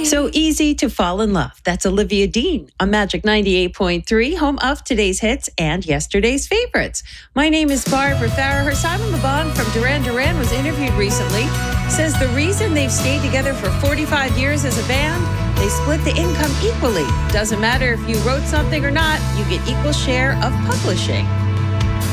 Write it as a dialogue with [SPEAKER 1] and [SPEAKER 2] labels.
[SPEAKER 1] So easy to fall in love. That's Olivia Dean on Magic 98.3, home of today's hits and yesterday's favorites. My name is Barbara Farah. Simon LeBon from Duran Duran was interviewed recently. Says the reason they've stayed together for 45 years as a band, they split the income equally. Doesn't matter if you wrote something or not, you get equal share of publishing.